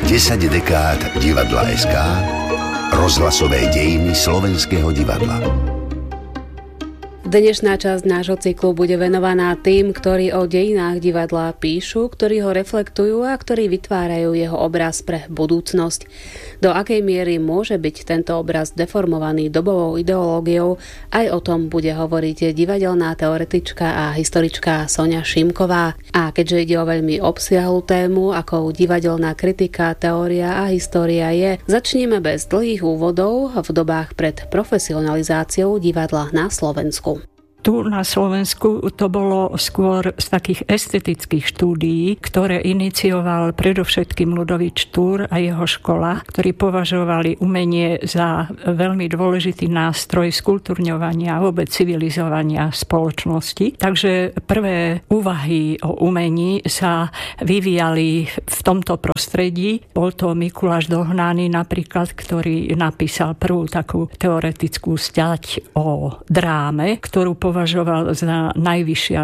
10 dekád Divadla SK, rozhlasové dejiny slovenského divadla. Dnešná časť nášho cyklu bude venovaná tým, ktorí o dejinách divadla píšu, ktorí ho reflektujú a ktorí vytvárajú jeho obraz pre budúcnosť. Do akej miery môže byť tento obraz deformovaný dobovou ideológiou, aj o tom bude hovoriť divadelná teoretička a historička Soňa Šimková. A keďže ide o veľmi obsiahlu tému, ako divadelná kritika, teória a história je, začneme bez dlhých úvodov v dobách pred profesionalizáciou divadla na Slovensku. Tu na Slovensku to bolo skôr z takých estetických štúdií, ktoré inicioval predovšetkým Ľudovík Štúr a jeho škola, ktorí považovali umenie za veľmi dôležitý nástroj skultúrňovania a vôbec civilizovania spoločnosti. Takže prvé úvahy o umení sa vyvíjali v tomto prostredí. Bol to Mikuláš Dohnaný napríklad, ktorý napísal prvú takú teoretickú stať o dráme, ktorú považoval za najvyššie a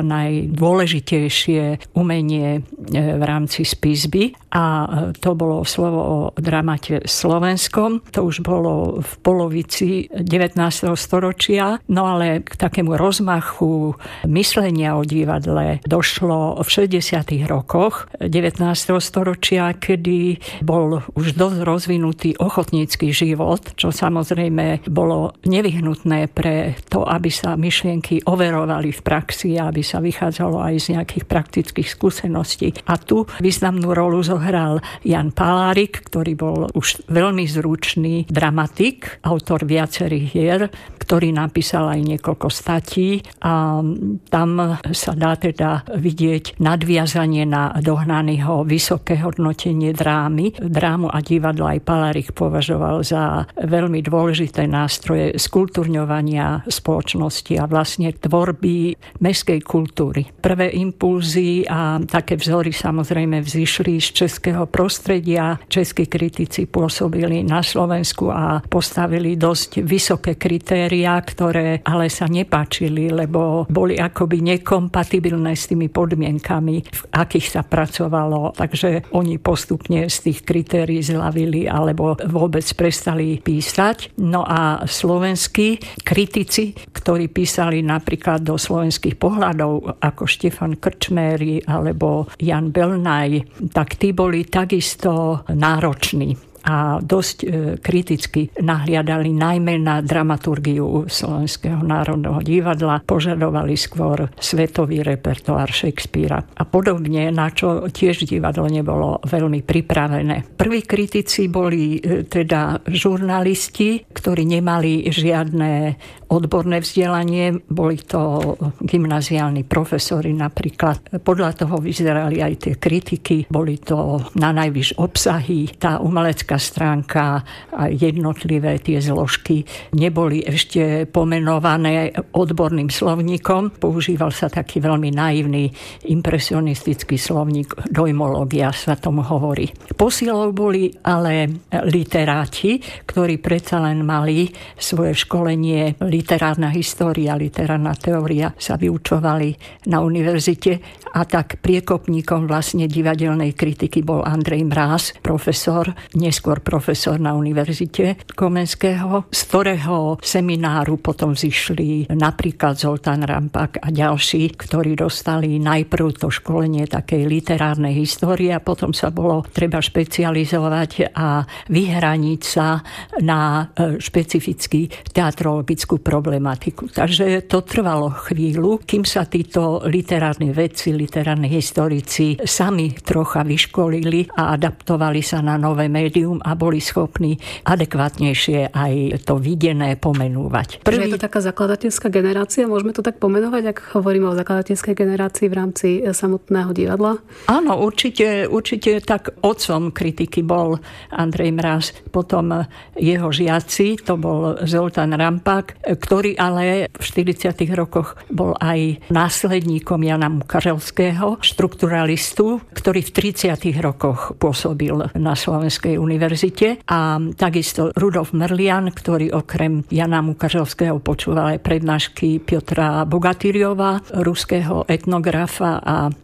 najdôležitejšie umenie v rámci spisby. A to bolo slovo o dramate slovenskom. To už bolo v polovici 19. storočia. No ale k takému rozmachu myslenia o divadle došlo v 60. rokoch 19. storočia, kedy bol už dosť rozvinutý ochotnícky život, čo samozrejme bolo nevyhnutné pre to, aby sa myšlienky overovali v praxi, aby sa vychádzalo aj z nejakých praktických skúseností. A tu významnú rolu zohral Jan Palárik, ktorý bol už veľmi zručný dramatik, autor viacerých hier, ktorý napísal aj niekoľko statí a tam sa dá teda vidieť nadviazanie na Dohnanyho vysoké hodnotenie drámy. Drámu a divadlo aj Palárik považoval za veľmi dôležité nástroje skultúrňovania spoločnosti a vlastne tvorby mestskej kultúry. Prvé impulzy a také vzory samozrejme vzišli z českého prostredia. Českí kritici pôsobili na Slovensku a postavili dosť vysoké kritériá, ktoré ale sa nepáčili, lebo boli akoby nekompatibilné s tými podmienkami, v akých sa pracovalo. Takže oni postupne z tých kritérií zľavili alebo vôbec prestali písať. No a slovenskí kritici, ktorí písali napríklad do slovenských pohľadov ako Štefan Krčméry alebo Jan Belnaj, tak tí boli takisto nároční a dosť kriticky nahliadali najmä na dramaturgiu Slovenského národného divadla, požadovali skôr svetový repertoár Shakespearea a podobne, na čo tiež divadlo nebolo veľmi pripravené. Prví kritici boli teda žurnalisti, ktorí nemali žiadne odborné vzdelanie, boli to gymnaziálni profesori napríklad. Podľa toho vyzerali aj tie kritiky, boli to na najvyš obsahy, tá umelecká stránka a jednotlivé tie zložky neboli ešte pomenované odborným slovníkom. Používal sa taký veľmi naivný impresionistický slovník, dojmológia sa tomu hovorí. Posilou boli ale literáti, ktorí predsa len mali svoje školenie. Literárna história, literárna teória sa vyučovali na univerzite a tak priekopníkom vlastne divadelnej kritiky bol Andrej Mráz, profesor, neskôr profesor na univerzite Komenského, z ktorého semináru potom zišli napríklad Zoltán Rampak a ďalší, ktorí dostali najprv to školenie takej literárnej histórie a potom sa bolo treba špecializovať a vyhraniť sa na špecifický teatrologickú problematiku. Takže to trvalo chvíľu, kým sa títo literárni vedci, literárni historici sami trocha vyškolili a adaptovali sa na nové médium a boli schopní adekvátnejšie aj to videné pomenúvať. Je to taká zakladateľská generácia, môžeme to tak pomenovať, ak hovoríme o zakladateľskej generácii v rámci samotného divadla? Áno, určite tak otcom kritiky bol Andrej Mráz, potom jeho žiaci, to bol Zoltán Rampak, ktorý ale v 40. rokoch bol aj následníkom Jana Mukařelského, štrukturalistu, ktorý v 30. rokoch pôsobil na Slovenskej univerzite a takisto Rudolf Merlian, ktorý okrem Jana Mukařelského počúval aj prednášky Piotra Bogatyrjova, ruského etnografa a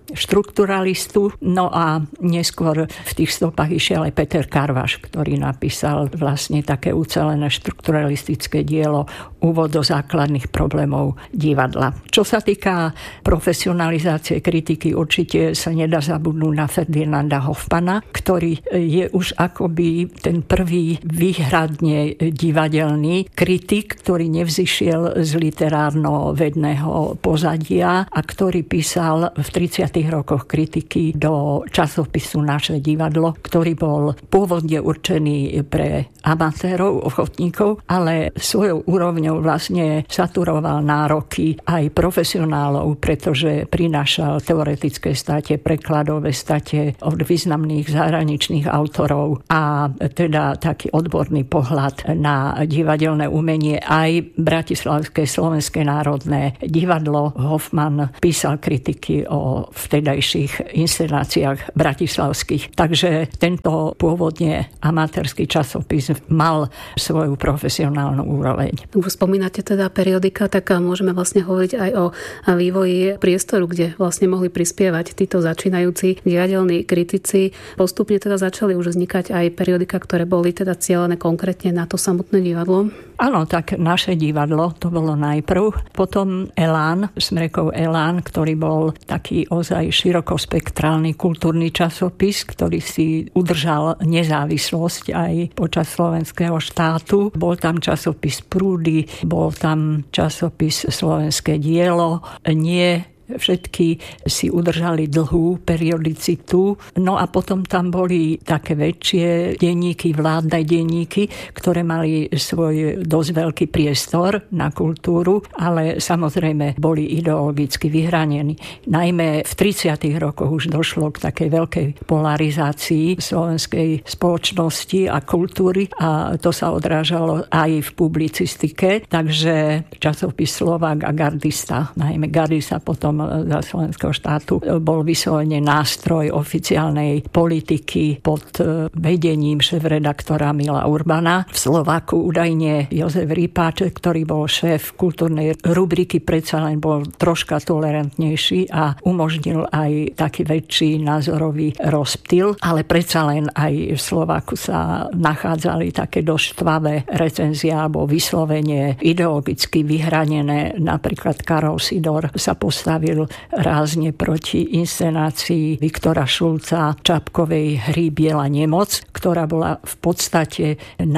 štrukturalistu. No a neskôr v tých stopách išiel aj Peter Karvaš, ktorý napísal vlastne také ucelené štrukturalistické dielo Úvod do základných problémov divadla. Čo sa týka profesionalizácie kritiky, určite sa nedá zabudnúť na Ferdinanda Hofmanna, ktorý je už akoby ten prvý výhradne divadelný kritik, ktorý nevzišiel z literárno-vedného pozadia a ktorý písal v 30. rokoch kritiky do časopisu Naše divadlo, ktorý bol pôvodne určený pre amatérov, ochotníkov, ale svojou úrovňou vlastne saturoval nároky aj profesionálov, pretože prinášal teoretické state, prekladové state od významných zahraničných autorov a teda taký odborný pohľad na divadelné umenie. Aj Bratislavské slovenské národné divadlo Hofmann písal kritiky o vtedajších inscenáciách bratislavských. Takže tento pôvodne amatérsky časopis mal svoju profesionálnu úroveň. Spomínate teda periodika, tak môžeme vlastne hovoriť aj o vývoji priestoru, kde vlastne mohli prispievať títo začínajúci divadelní kritici. Postupne teda začali už vznikať aj periodika, ktoré boli teda cielené konkrétne na to samotné divadlo. Áno, tak Naše divadlo to bolo najprv. Potom Elán, Smrekov Elán, ktorý bol taký ozaj širokospektrálny kultúrny časopis, ktorý si udržal nezávislosť aj počas slovenského štátu. Bol tam časopis Prúdy, bol tam časopis Slovenské dielo. Nie všetky si udržali dlhú periodicitu. No a potom tam boli také väčšie denníky, vládne denníky, ktoré mali svoj dosť veľký priestor na kultúru, ale samozrejme boli ideologicky vyhranení. Najmä v 30. rokoch už došlo k takej veľkej polarizácii slovenskej spoločnosti a kultúry a to sa odrážalo aj v publicistike. Takže časopis Slovák a Gardista, najmä Gardista potom za slovenského štátu bol vyslovene nástroj oficiálnej politiky pod vedením šéfredaktora Mila Urbana. V Slováku údajne Jozef Rýpáček, ktorý bol šéf kultúrnej rubriky, predsa len bol troška tolerantnejší a umožnil aj taký väčší názorový rozptyl, ale predsa len aj v Slováku sa nachádzali také dosť štvavé recenzie alebo vyslovene ideologicky vyhranené. Napríklad Karol Sidor sa postavil rázne proti inscenácii Viktora Šulca Čapkovej hry Biela nemoc, ktorá bola v podstate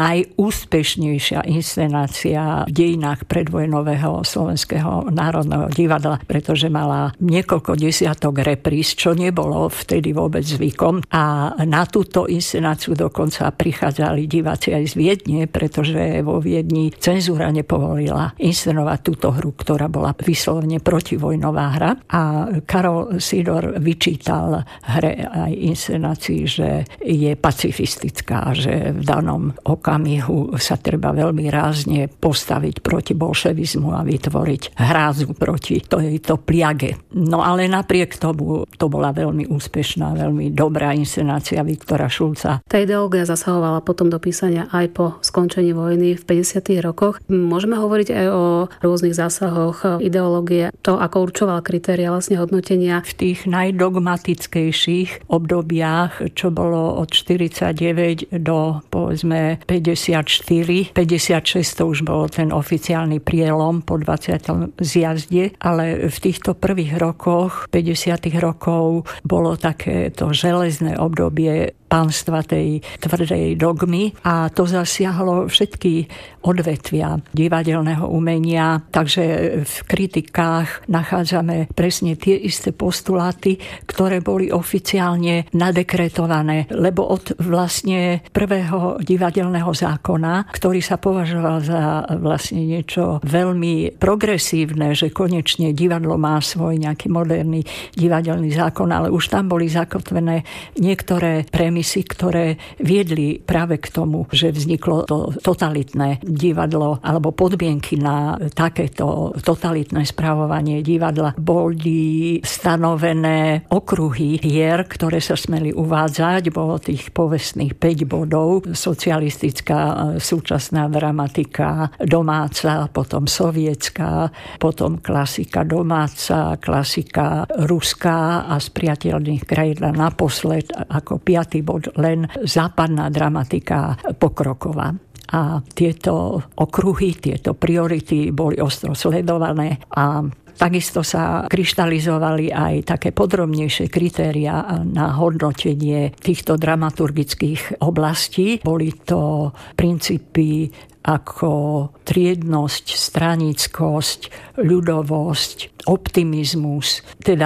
najúspešnejšia inscenácia v dejinách predvojnového Slovenského národného divadla, pretože mala niekoľko desiatok repríz, čo nebolo vtedy vôbec zvykom. A na túto inscenáciu dokonca prichádzali diváci aj z Viedne, pretože vo Viedni cenzúra nepovolila inscenovať túto hru, ktorá bola vyslovene protivojnová hra. A Karol Sidor vyčítal hre aj inscenácii, že je pacifistická, že v danom okamihu sa treba veľmi rázne postaviť proti bolševizmu a vytvoriť hrázu proti tejto pliage. No ale napriek tomu to bola veľmi úspešná, veľmi dobrá inscenácia Viktora Šulca. Tá ideológia zasahovala potom do písania aj po skončení vojny v 50. rokoch. Môžeme hovoriť aj o rôznych zásahoch ideológie, to ako určoval kritéria vlastne hodnotenia. V tých najdogmatickejších obdobiach, čo bolo od 49 do povedzme 54, 56 to už bol ten oficiálny prielom po 20. zjazde, ale v týchto prvých rokoch, 50. rokov, bolo takéto železné obdobie pánstva tej tvrdej dogmy a to zasiahlo všetky odvetvia divadelného umenia, takže v kritikách nachádzame presne tie isté postuláty, ktoré boli oficiálne nadekretované, lebo od vlastne prvého divadelného zákona, ktorý sa považoval za vlastne niečo veľmi progresívne, že konečne divadlo má svoj nejaký moderný divadelný zákon, ale už tam boli zakotvené niektoré premiéry premisy, ktoré viedli práve k tomu, že vzniklo to totalitné divadlo alebo podmienky na takéto totalitné správovanie divadla. Boli stanovené okruhy hier, ktoré sa smeli uvádzať. Bolo tých povestných 5 bodov. Socialistická, súčasná dramatika, domáca, potom sovietská, potom klasika domáca, klasika ruská a z priateľných krajín naposled ako 5. bod len západná dramatika pokroková. A tieto okruhy, tieto priority boli ostro sledované a takisto sa kryštalizovali aj také podrobnejšie kritériá na hodnotenie týchto dramaturgických oblastí. Boli to princípy ako triednosť, stranickosť, ľudovosť, optimizmus, teda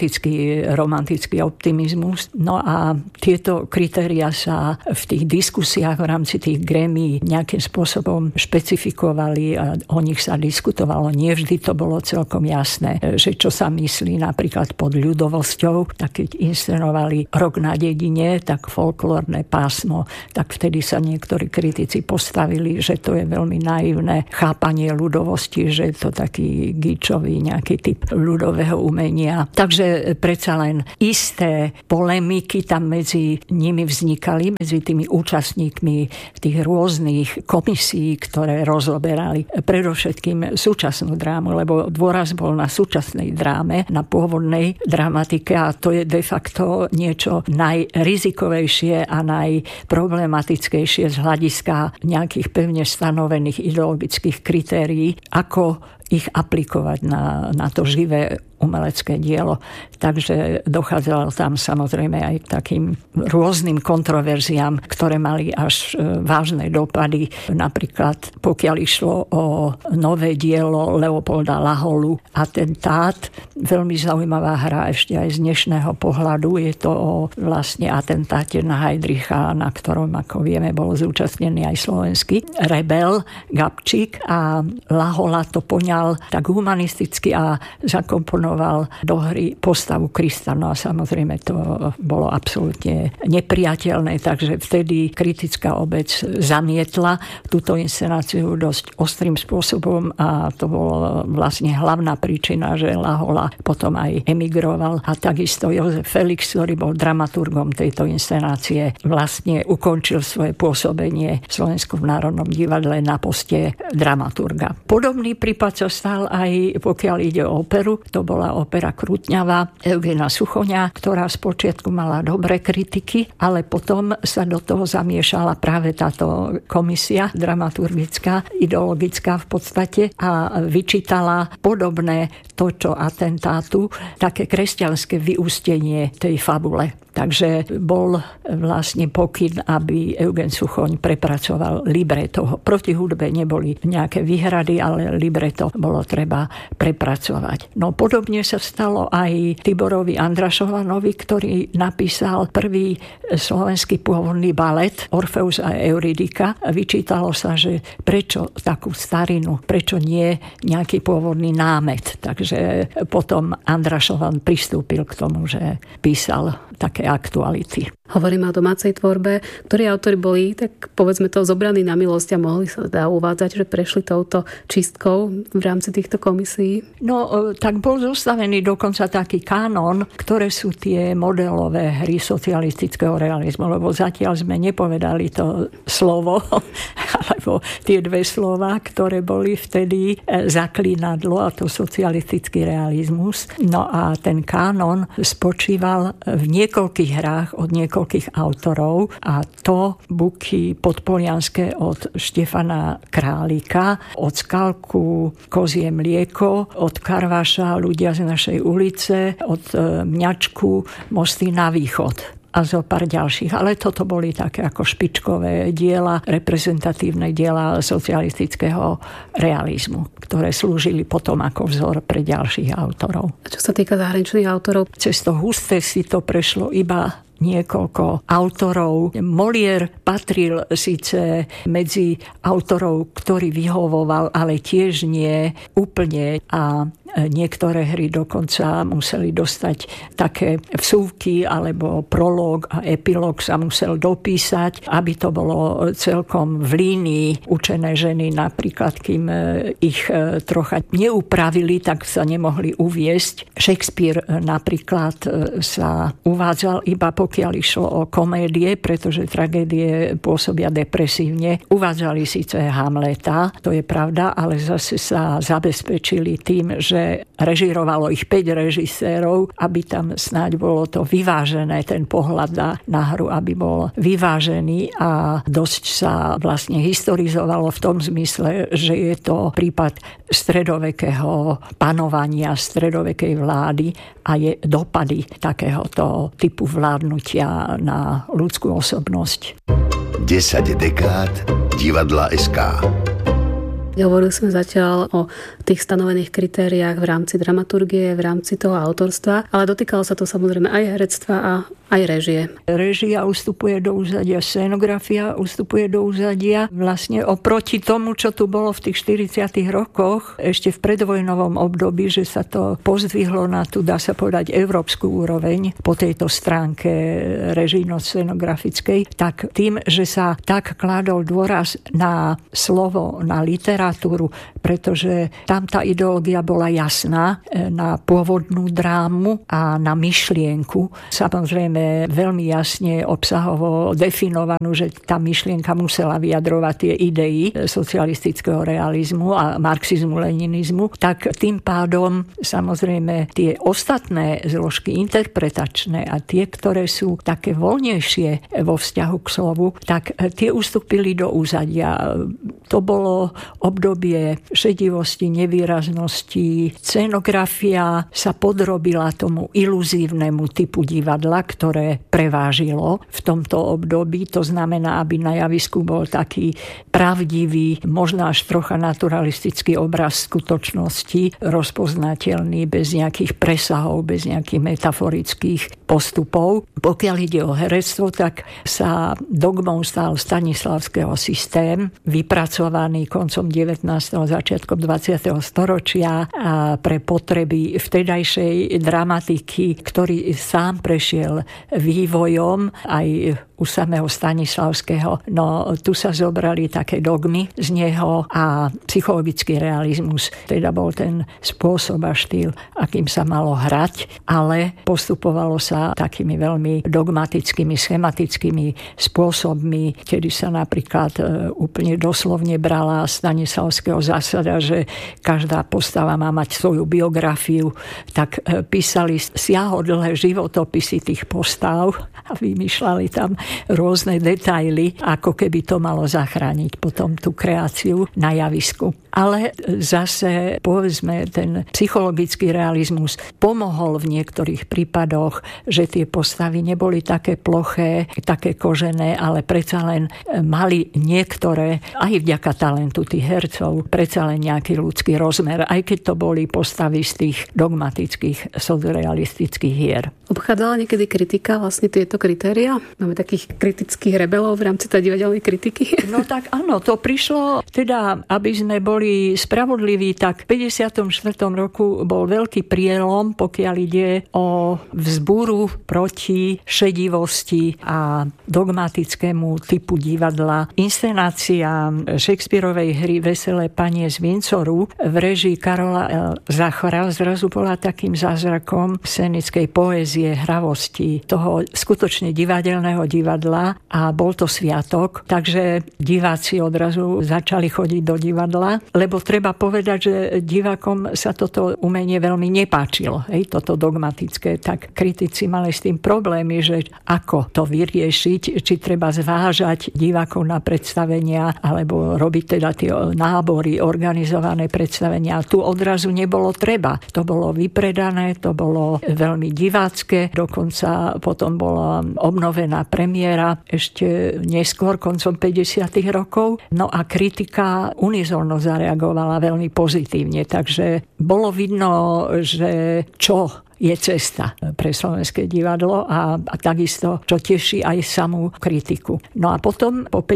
romantický optimizmus. No a tieto kritériá sa v tých diskusiách v rámci tých grémií nejakým spôsobom špecifikovali a o nich sa diskutovalo. Nie vždy to bolo celkom jasné, že čo sa myslí napríklad pod ľudovosťou, tak keď inscenovali Rok na dedine, tak folklórne pásmo, tak vtedy sa niektorí kritici postavili, že to je veľmi naivné chápanie ľudovosti, že je to taký gíčový nejaký typ ľudového umenia. Takže predsa len isté polemiky tam medzi nimi vznikali, medzi tými účastníkmi tých rôznych komisí, ktoré rozoberali predovšetkým súčasnú drámu, lebo dôraz bol na súčasnej dráme, na pôvodnej dramatike a to je de facto niečo najrizikovejšie a najproblematickejšie z hľadiska nejakých pevne stanovených ideologických kritérií, ako ich aplikovať na to živé umelecké dielo. Takže dochádzalo tam samozrejme aj k takým rôznym kontroverziám, ktoré mali až vážne dopady. Napríklad pokiaľ išlo o nové dielo Leopolda Laholu Atentát, veľmi zaujímavá hra ešte aj z dnešného pohľadu. Je to o vlastne atentáte na Heydricha, na ktorom, ako vieme, bol zúčastnený aj slovenský rebel Gabčík a Lahola to poňal tak humanisticky a zakomponoval do hry postavu Krista. No a samozrejme to bolo absolútne nepriateľné, takže vtedy kritická obec zamietla túto inscenáciu dosť ostrým spôsobom a to bolo vlastne hlavná príčina, že Lahola potom aj emigroval a takisto Jozef Felix, ktorý bol dramaturgom tejto inscenácie, vlastne ukončil svoje pôsobenie v Slovenskom národnom divadle na poste dramaturga. Podobný prípad sa stal aj pokiaľ ide o operu. To bola opera Krútňava Eugena Suchoňa, ktorá spočiatku mala dobré kritiky, ale potom sa do toho zamiešala práve táto komisia dramaturgická, ideologická v podstate a vyčítala podobné to, čo atentátu, také kresťanské vyústenie tej fabule. Takže bol vlastne pokyn, aby Eugen Suchoň prepracoval libreto. Proti hudbe neboli nejaké výhrady, ale libreto bolo treba prepracovať. No podobne sa stalo aj Tiborovi Andrašovanovi, ktorý napísal prvý slovenský pôvodný balet Orfeus a Eurydika. Vyčítalo sa, že prečo takú starinu, prečo nie nejaký pôvodný námet. Takže potom Andrašovan pristúpil k tomu, že písal také aktuality. Hovoríme o domácej tvorbe, ktorí autori boli, tak povedzme to, zobraní na milosť a mohli sa teda uvádzať, že prešli touto čistkou v rámci týchto komisií? No, tak bol zostavený dokonca taký kánon, ktoré sú tie modelové hry socialistického realizmu, lebo zatiaľ sme nepovedali to slovo, alebo tie dve slova, ktoré boli vtedy zaklínadlo, a to socialistický realizmus. No a ten kánon spočíval v niekoľkých hrách od niekoľkých autorov a to buky podpolianské od Štefana Králika, od Skalku Kozie mlieko, od Karvaša Ľudia z našej ulice, od Mňačku Mosty na východ a zo pár ďalších. Ale toto boli také ako špičkové diela, reprezentatívne diela socialistického realizmu, ktoré slúžili potom ako vzor pre ďalších autorov. A čo sa týka zahraničných autorov? Cez to husté si to prešlo iba niekoľko autorov. Molière patril síce medzi autorov, ktorý vyhovoval, ale tiež nie úplne. A Niektoré hry dokonca museli dostať také vsúvky alebo prológ a epilóg sa musel dopísať, aby to bolo celkom v línii. Učené ženy napríklad, kým ich trocha neupravili, tak sa nemohli uviesť. Shakespeare napríklad sa uvádzal iba pokiaľ išlo o komédie, pretože tragédie pôsobia depresívne. Uvádzali síce Hamleta, to je pravda, ale zase sa zabezpečili tým, že režírovalo ich 5 režisérov, aby tam snáď bolo to vyvážené, ten pohľad na hru, aby bol vyvážený a dosť sa vlastne historizovalo v tom zmysle, že je to prípad stredovekého panovania, stredovekej vlády a je dopady takéhoto typu vládnutia na ľudskú osobnosť. 10 dekád divadla SK. Hovorili sme zatiaľ o tých stanovených kritériách v rámci dramaturgie, v rámci toho autorstva, ale dotýkalo sa to samozrejme aj herectva a aj režie. Režia ustupuje do úzadia, scenografia ustupuje do úzadia. Vlastne oproti tomu, čo tu bolo v tých 40. rokoch, ešte v predvojnovom období, že sa to pozdvihlo na tú, dá sa povedať, európsku úroveň po tejto stránke režijno-scenografickej, tak tým, že sa tak kládol dôraz na slovo, na literatúru, pretože tam tá ideológia bola jasná, na pôvodnú drámu a na myšlienku. Samozrejme veľmi jasne obsahovo definovanú, že tá myšlienka musela vyjadrovať tie idei socialistického realizmu a marxizmu-leninizmu, tak tým pádom samozrejme tie ostatné zložky interpretačné a tie, ktoré sú také voľnejšie vo vzťahu k slovu, tak tie ustúpili do úzadia. To bolo obdobie šedivosti, nevýraznosti. Scenografia sa podrobila tomu iluzívnemu typu divadla, ktoré prevážilo v tomto období. To znamená, aby na javisku bol taký pravdivý, možno až trocha naturalistický obraz skutočnosti, rozpoznateľný bez nejakých presahov, bez nejakých metaforických postupov. Pokiaľ ide o herectvo, tak sa dogmou stal Stanislavského systém, vypracovaný koncom 19. začiatkom 20. storočia a pre potreby vtedajšej dramatiky, ktorý sám prešiel vývojom aj u samého Stanislavského. No tu sa zobrali také dogmy z neho a psychologický realizmus. Teda bol ten spôsob a štýl, akým sa malo hrať, ale postupovalo sa takými veľmi dogmatickými, schematickými spôsobmi, kedy sa napríklad úplne doslovne brala Stanislavského zásada, že každá postava má mať svoju biografiu, tak písali siahodlhé životopisy tých postav a vymýšľali tam rôzne detaily, ako keby to malo zachrániť potom tú kreáciu na javisku. Ale zase, povedzme, ten psychologický realizmus pomohol v niektorých prípadoch, že tie postavy neboli také ploché, také kožené, ale predsa len mali niektoré, aj vďaka talentu tých hercov, predsa len nejaký ľudský rozmer, aj keď to boli postavy z tých dogmatických, surrealistických hier. Obchádzala niekedy kritika vlastne tieto kritéria? Máme takých kritických rebelov v rámci tej divadelnej kritiky? No tak áno, to prišlo, teda, aby sme boli spravodliví, tak v 54. roku bol veľký prielom, pokiaľ ide o vzbúru proti šedivosti a dogmatickému typu divadla. Inscenácia Shakespearovej hry Veselé panie z Windsoru v režii Karola Zachora zrazu bola takým zázrakom scenickej poézie, hravosti, toho skutočne divadelného divadla a bol to sviatok, takže diváci odrazu začali chodiť do divadla, lebo treba povedať, že divákom sa toto umenie veľmi nepáčilo, toto dogmatické, tak kritici mali s tým problémy, že ako to vyriešiť, či treba zvážať divákov na predstavenia, alebo robiť teda tie nábory, organizované predstavenia. Tu odrazu nebolo treba. To bolo vypredané, to bolo veľmi divácké, dokonca potom bola obnovená premiéra ešte neskôr, koncom 50. rokov. No a kritika unizónno zareagovala veľmi pozitívne, takže bolo vidno, že čo je cesta pre slovenské divadlo a takisto, čo teší aj samú kritiku. No a potom po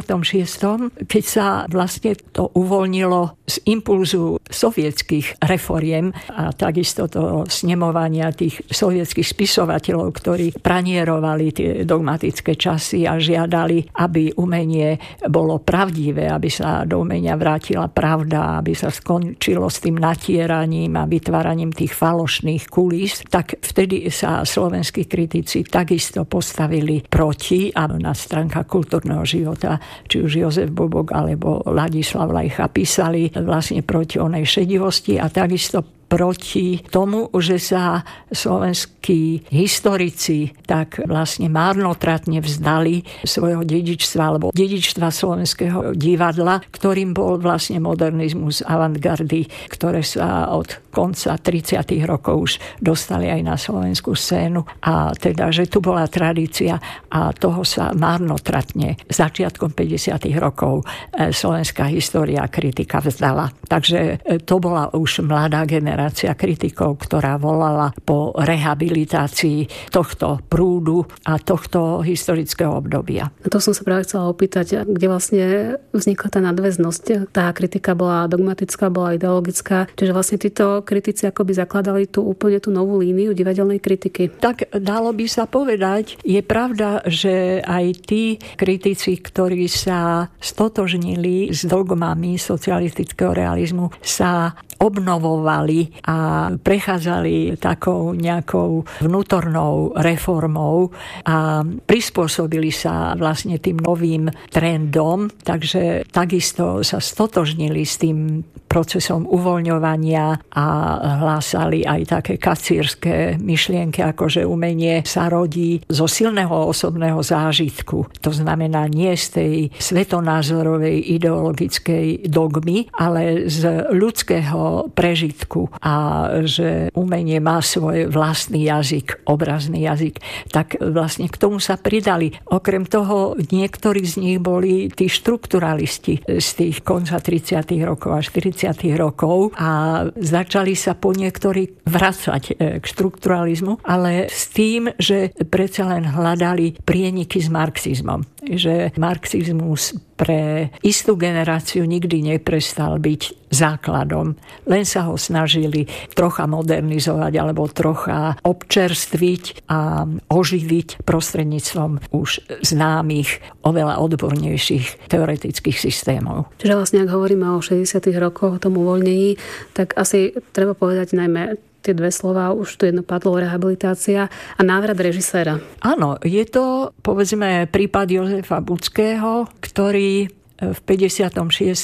56., keď sa vlastne to uvoľnilo z impulzu sovietských reforiem a takisto to snemovania tých sovietských spisovateľov, ktorí pranierovali tie dogmatické časy a žiadali, aby umenie bolo pravdivé, aby sa do umenia vrátila pravda, aby sa skončilo s tým natieraním a vytváraním tých falošných kulís, tak vtedy sa slovenskí kritici takisto postavili proti a na stránkach kultúrneho života, či už Jozef Bobok alebo Ladislav Lajcha písali vlastne proti onej šedivosti a takisto proti tomu, že sa slovenskí historici tak vlastne márnotratne vzdali svojho dedičstva alebo dedičstva slovenského divadla, ktorým bol vlastne modernizmus avantgardy, ktoré sa od konca 30. rokov už dostali aj na slovenskú scénu a teda, že tu bola tradícia a toho sa márnotratne začiatkom 50. rokov slovenská história a kritika vzdala. Takže to bola už mladá generácia kritikov, ktorá volala po rehabilitácii tohto prúdu a tohto historického obdobia. A to som sa práve chcela opýtať, kde vlastne vznikla tá nadväznosť. Tá kritika bola dogmatická, bola ideologická, čiže vlastne títo kritici akoby zakladali úplne tú novú líniu divadelnej kritiky. Tak dalo by sa povedať, je pravda, že aj tí kritici, ktorí sa stotožnili s dogmami socialistického realizmu, sa obnovovali a prechádzali takou nejakou vnútornou reformou a prispôsobili sa vlastne tým novým trendom, takže takisto sa stotožnili s tým procesom uvoľňovania a hlásali aj také kacírske myšlienky, ako že umenie sa rodí zo silného osobného zážitku. To znamená nie z tej svetonázorovej ideologickej dogmy, ale z ľudského prežitku a že umenie má svoj vlastný jazyk, obrazný jazyk, tak vlastne k tomu sa pridali. Okrem toho niektorí z nich boli tí štrukturalisti z tých konca 30. rokov a 40. rokov a začali sa po niektorí vracať k štrukturalizmu, ale s tým, že predsa len hľadali prieniky s marxizmom. Že marxizmus pre istú generáciu nikdy neprestal byť základom. Len sa ho snažili trocha modernizovať alebo trocha občerstviť a oživiť prostredníctvom už známych, oveľa odbornejších teoretických systémov. Čiže vlastne, ak hovoríme o 60. rokoch, o tom uvoľnení, tak asi treba povedať najmä tie dve slová, už tu jedno padlo, rehabilitácia a návrat režiséra. Áno, je to, povedzme, prípad Jozefa Budského, ktorý v 56.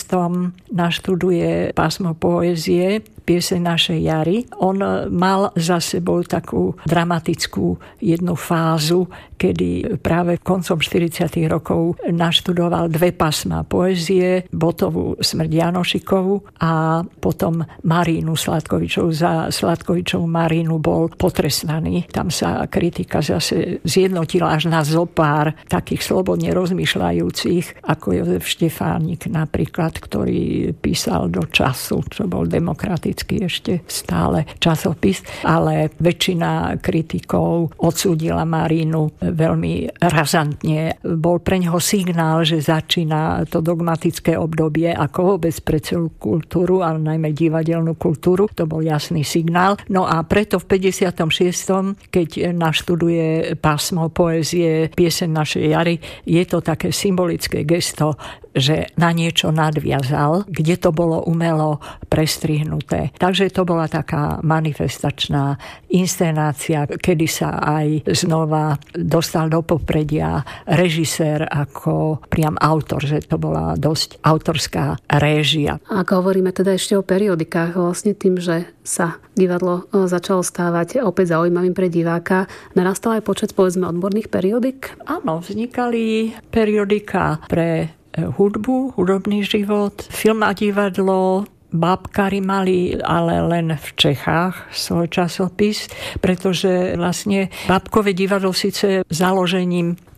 naštuduje pásmo poézie Pieseň našej jary. On mal za sebou takú dramatickú jednu fázu, kedy práve koncom 40. rokov naštudoval dve pásma poézie, Botovú Smrť Janošikovu a potom Marínu Sladkovičovú. Za Sladkovičovú Marínu bol potrestaný. Tam sa kritika zase zjednotila až na zopár takých slobodne rozmýšľajúcich, ako Jozef Štefánik napríklad, ktorý písal do Času, čo bol demokratický ešte stále časopis, ale väčšina kritikov odsúdila Marínu veľmi razantne. Bol pre neho signál, že začína to dogmatické obdobie ako vôbec pre celú kultúru, ale najmä divadelnú kultúru. To bol jasný signál. No a preto v 56., keď naštuduje pásmo poézie Pieseň našej jary, je to také symbolické gesto, že na niečo nadviazal, kde to bolo umelo prestrihnuté. Takže to bola taká manifestačná inscenácia, kedy sa aj znova dostal do popredia režisér ako priam autor, že to bola dosť autorská réžia. Ak hovoríme teda ešte o periodikách, vlastne tým, že sa divadlo začalo stávať opäť zaujímavým pre diváka, narastal aj počet, povedzme, odborných periodik? Áno, vznikali periodika pre hudbu, hudobný život, film a divadlo. Bábkari mali ale len v Čechách svoj časopis, pretože vlastne Bábkové divadlo síce založením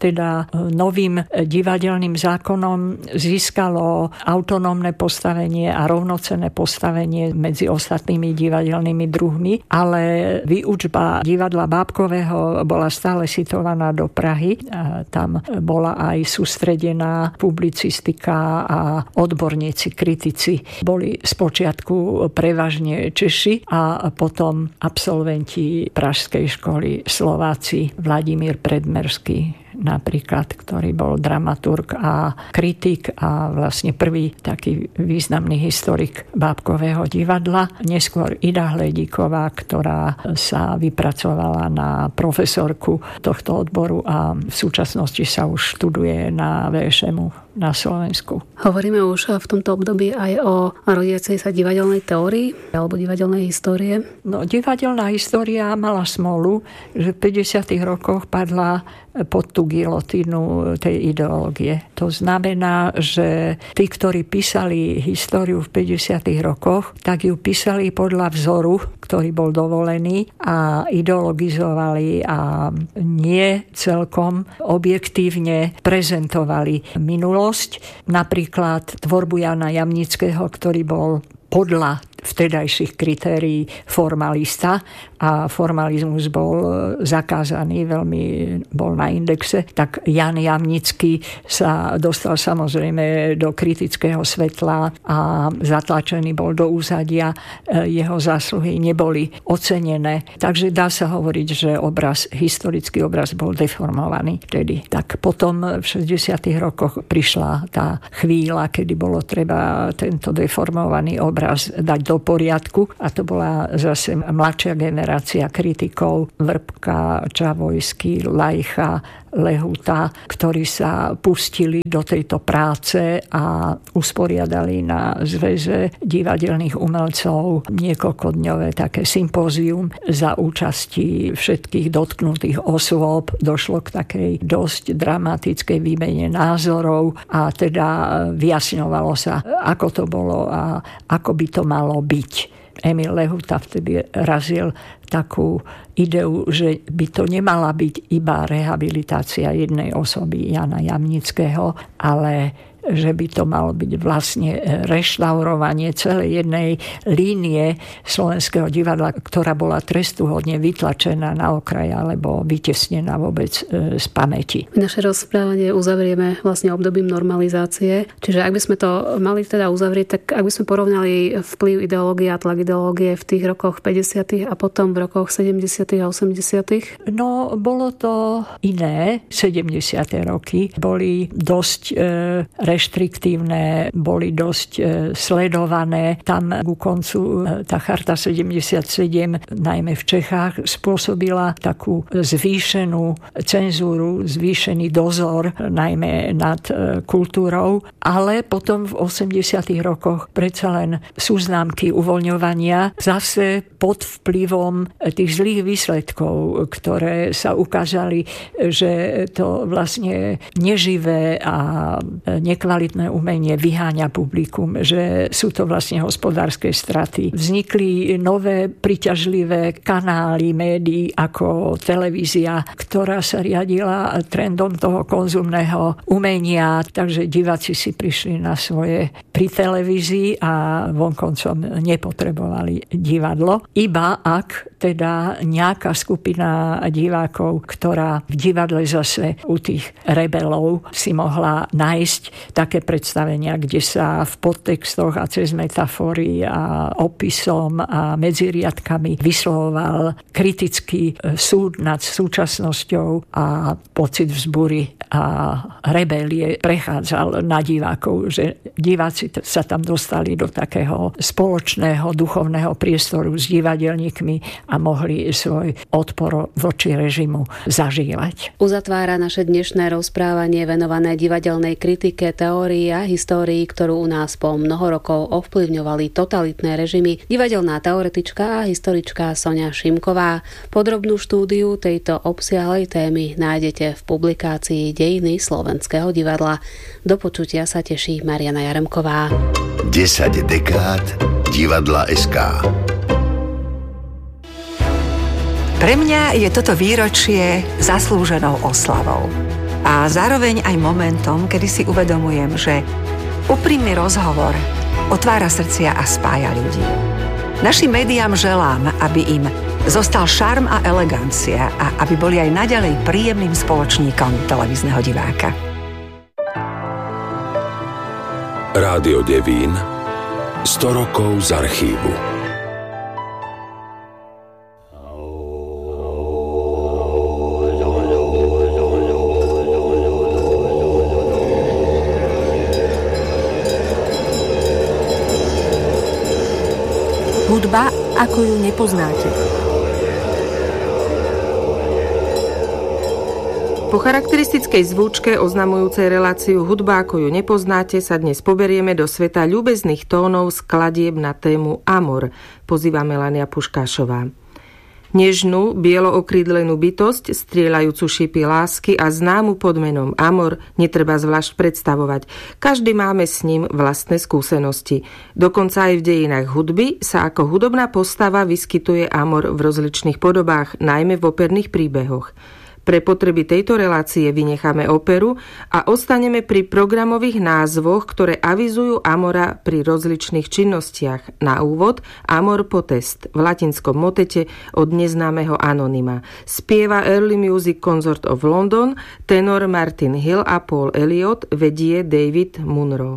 teda novým divadelným zákonom získalo autonómne postavenie a rovnocenné postavenie medzi ostatnými divadelnými druhmi, ale výučba divadla bábkového bola stále situovaná do Prahy. A tam bola aj sústredená publicistika a odborníci, kritici. Boli spočiatku prevažne Češi a potom absolventi Pražskej školy Slováci, Vladimír Predmerský napríklad, ktorý bol dramaturg a kritik a vlastne prvý taký významný historik bábkového divadla. Neskôr Ida Hledíková, ktorá sa vypracovala na profesorku tohto odboru a v súčasnosti sa už študuje na VŠMu na Slovensku. Hovoríme už v tomto období aj o rodiacej sa divadelnej teórii alebo divadelnej histórie? No, divadelná história mala smolu, že v 50. rokoch padla pod tú gilotínu tej ideológie. To znamená, že tí, ktorí písali históriu v 50. rokoch, tak ju písali podľa vzoru, ktorý bol dovolený a ideologizovali a nie celkom objektívne prezentovali minulosť. Napríklad tvorbu Jana Jamnického, ktorý bol podľa vtedajších kritérií formalista a formalizmus bol zakázaný, veľmi bol na indexe, tak Jan Jamnický sa dostal samozrejme do kritického svetla a zatlačený bol do úzadia. Jeho zásluhy neboli ocenené. Takže dá sa hovoriť, že historický obraz bol deformovaný vtedy. Tak potom v 60. rokoch prišla tá chvíľa, kedy bolo treba tento deformovaný obraz dať do poriadku a to bola zase mladšia generácia kritikov Vrbka, Čavojský, Lajcha, Lehuta, ktorí sa pustili do tejto práce a usporiadali na Zväze divadelných umelcov niekoľkodňové také sympózium za účasti všetkých dotknutých osôb. Došlo k takej dosť dramatickej výmene názorov a teda vyjasňovalo sa, ako to bolo a ako by to malo byť. Emil Lehuta vtedy razil takú ideu, že by to nemala byť iba rehabilitácia jednej osoby Jana Jamnického, ale že by to malo byť vlastne reštaurovanie celej jednej línie slovenského divadla, ktorá bola trestuhodne vytlačená na okraj alebo vytesnená vôbec z pamäti. Naše rozprávanie uzavrieme vlastne obdobím normalizácie. Čiže ak by sme to mali teda uzavrieť, tak ak by sme porovnali vplyv ideológie a tlak ideológie v tých rokoch 50. a potom v rokoch 70. a 80. No, bolo to iné. 70. roky boli dosť reštriktívne, boli dosť sledované. Tam ku koncu tá charta 77, najmä v Čechách, spôsobila takú zvýšenú cenzúru, zvýšený dozor, najmä nad kultúrou. Ale potom v 80. rokoch predsa len sú známky uvoľňovania zase pod vplyvom tých zlých výsledkov, ktoré sa ukázali, že to vlastne neživé a nekvalitné umenie vyháňa publikum, že sú to vlastne hospodárske straty. Vznikli nové priťažlivé kanály médií ako televízia, ktorá sa riadila trendom toho konzumného umenia, takže diváci si prišli na svoje pri televízii a vonkoncom nepotrebovali divadlo. Iba ak teda nejaká skupina divákov, ktorá v divadle zase u tých rebelov si mohla nájsť také predstavenia, kde sa v podtextoch a cez metafory a opisom a medzi riadkami vyslovoval kritický súd nad súčasnosťou a pocit vzbury a rebelie prechádzal na divákov, že diváci sa tam dostali do takého spoločného duchovného priestoru s divadelníkmi a mohli svoj odpor voči režimu zažívať. Uzatvára naše dnešné rozprávanie venované divadelnej kritike, teórii a histórii, ktorú u nás po mnoho rokov ovplyvňovali totalitné režimy, divadelná teoretička a historička Soňa Šimková. Podrobnú štúdiu tejto obsiahlej témy nájdete v publikácii Dejiny slovenského divadla. Do počutia sa teší Mariana Jaremková. 10 dekád divadla SK. Pre mňa je toto výročie zaslúženou oslavou. A zároveň aj momentom, kedy si uvedomujem, že úprimný rozhovor otvára srdcia a spája ľudí. Našim médiám želám, aby im zostal šarm a elegancia a aby boli aj naďalej príjemným spoločníkom televízneho diváka. Rádio Devín, 100 rokov z archívu. Hudba, ako ju nepoznáte. Po charakteristickej zvučke oznamujúcej reláciu Hudba, ako ju nepoznáte, sa dnes poberieme do sveta ľúbezných tónov skladieb na tému Amor, pozýva Melania Puškášová. Nežnú, bielo-okrídlenú bytosť, strieľajúcu šípy lásky a známu pod menom Amor netreba zvlášť predstavovať. Každý máme s ním vlastné skúsenosti. Dokonca aj v dejinách hudby sa ako hudobná postava vyskytuje Amor v rozličných podobách, najmä v operných príbehoch. Pre potreby tejto relácie vynecháme operu a ostaneme pri programových názvoch, ktoré avizujú Amora pri rozličných činnostiach. Na úvod Amor potest v latinskom motete od neznámeho anonyma. Spieva Early Music Consort of London, tenor Martin Hill a Paul Elliott, vedie David Munro.